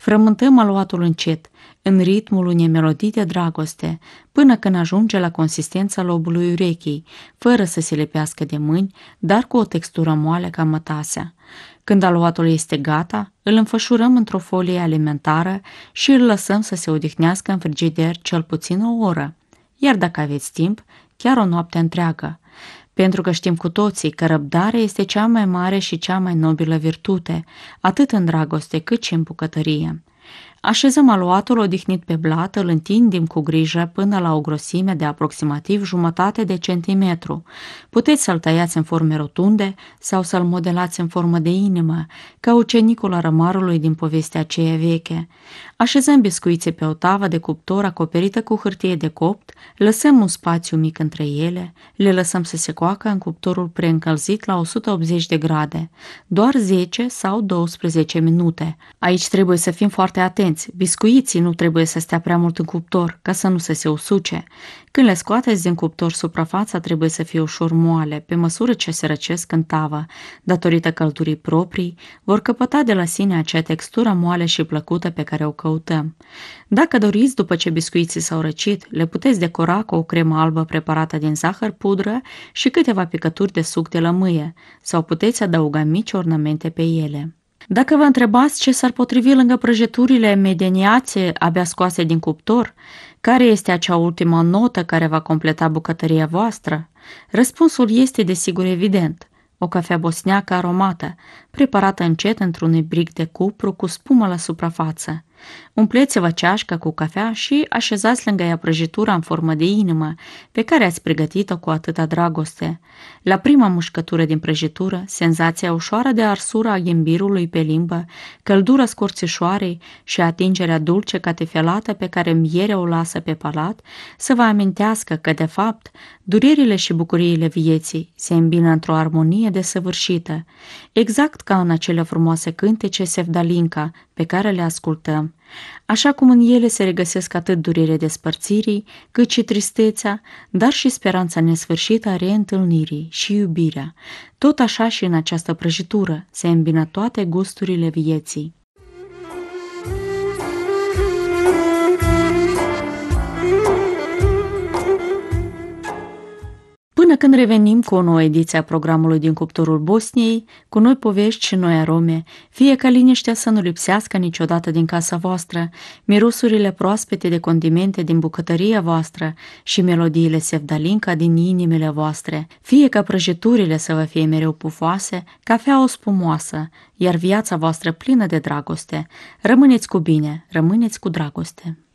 Frământăm aluatul încet, în ritmul unei melodii de dragoste, până când ajunge la consistența lobului urechii, fără să se lipească de mâini, dar cu o textură moale ca mătasea. Când aluatul este gata, îl înfășurăm într-o folie alimentară și îl lăsăm să se odihnească în frigider cel puțin o oră, iar dacă aveți timp, chiar o noapte întreagă. Pentru că știm cu toții că răbdarea este cea mai mare și cea mai nobilă virtute, atât în dragoste cât și în bucătărie. Așezăm aluatul odihnit pe blat, îl întindem cu grijă până la o grosime de aproximativ jumătate de centimetru. Puteți să-l tăiați în forme rotunde sau să-l modelați în formă de inimă, ca ucenicul arămarului din povestea aceea veche. Așezăm biscuiții pe o tavă de cuptor acoperită cu hârtie de copt, lăsăm un spațiu mic între ele, le lăsăm să se coacă în cuptorul preîncălzit la 180 de grade, doar 10 sau 12 minute. Aici trebuie să fim foarte atenți. Biscuiții nu trebuie să stea prea mult în cuptor, ca să nu se usuce. Când le scoateți din cuptor, suprafața trebuie să fie ușor moale, pe măsură ce se răcesc în tavă. Datorită căldurii proprii, vor căpăta de la sine acea textură moale și plăcută pe care o căutăm. Dacă doriți, după ce biscuiții s-au răcit, le puteți decora cu o cremă albă preparată din zahăr, pudră și câteva picături de suc de lămâie, sau puteți adăuga mici ornamente pe ele. Dacă vă întrebați ce s-ar potrivi lângă prăjiturile medianiațe abia scoase din cuptor, care este acea ultimă notă care va completa bucătăria voastră, răspunsul este desigur evident. O cafea bosneacă aromată, preparată încet într-un ibric de cupru cu spumă la suprafață. Umpleți-vă ceașca cu cafea și așezați lângă ea prăjitura în formă de inimă, pe care ați pregătit-o cu atâta dragoste. La prima mușcătură din prăjitură, senzația ușoară de arsură a ghimbirului pe limbă, căldura scorțișoarei și atingerea dulce catefelată pe care mierea o lasă pe palat, să vă amintească că, de fapt, durerile și bucuriile vieții se îmbină într-o armonie desăvârșită, exact ca în acele frumoase cântece Sevdalinca pe care le ascultăm. Așa cum în ele se regăsesc atât durerea despărțirii, cât și tristețea, dar și speranța nesfârșită a reîntâlnirii și iubirea. Tot așa și în această prăjitură se îmbină toate gusturile vieții. Până când revenim cu o nouă ediție a programului din cuptorul Bosniei, cu noi povești și noi arome, fie ca liniștea să nu lipsească niciodată din casa voastră, mirosurile proaspete de condimente din bucătăria voastră și melodiile Sevdalinca din inimile voastre, fie ca prăjiturile să vă fie mereu pufoase, cafeaua spumoasă, iar viața voastră plină de dragoste. Rămâneți cu bine, rămâneți cu dragoste.